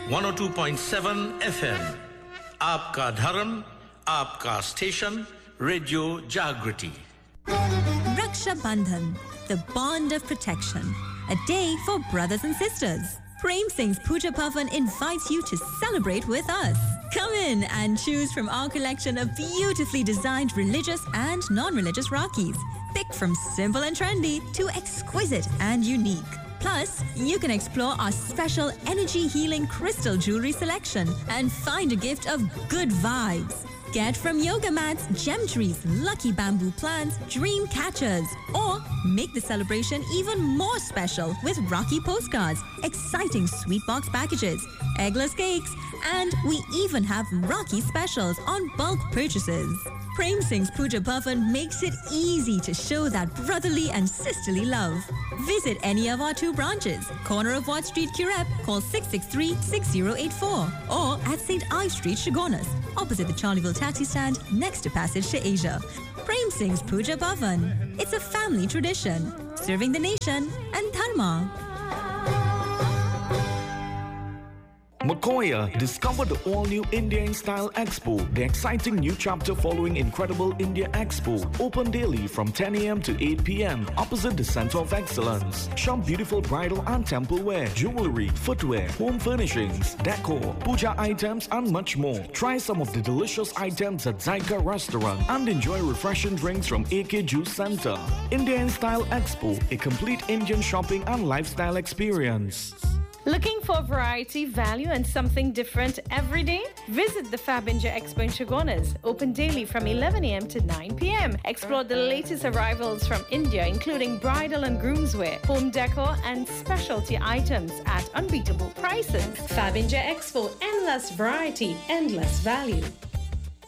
102.7 FM. आपका धर्म, आपका स्टेशन, रेडियो जागृति. Raksha Bandhan, the bond of protection. A day for brothers and sisters. Prem Singh's Puja Bhavan invites you to celebrate with us. Come in and choose from our collection of beautifully designed religious and non-religious Rakis. Pick from simple and trendy to exquisite and unique. Plus, you can explore our special energy healing crystal jewelry selection and find a gift of good vibes. Get from yoga mats, gem trees, lucky bamboo plants, dream catchers, or make the celebration even more special with Rocky postcards, exciting sweet box packages, eggless cakes, and we even have Rocky specials on bulk purchases. Prem Singh's Puja Bhavan makes it easy to show that brotherly and sisterly love. Visit any of our 2 branches, corner of Watt Street, Curep, call 663-6084, or at St. Ives Street, Chagonas, opposite the Charleville taxi stand next to Passage to Asia. Prem Singh's Puja Bhavan. It's a family tradition, serving the nation and Dharma. Makoya, discover the all-new India in Style Expo, the exciting new chapter following Incredible India Expo. Open daily from 10 a.m. to 8 p.m. opposite the Center of Excellence. Shop beautiful bridal and temple wear, jewelry, footwear, home furnishings, decor, puja items, and much more. Try some of the delicious items at Zyka Restaurant and enjoy refreshing drinks from AK Juice Center. India in Style Expo, a complete Indian shopping and lifestyle experience. Looking for variety, value, and something different every day? Visit the Fabinja Expo in Chagonas, open daily from 11 a.m. to 9 p.m. Explore the latest arrivals from India, including bridal and groomswear, home decor, and specialty items at unbeatable prices. Fabinja Expo, endless variety, endless value.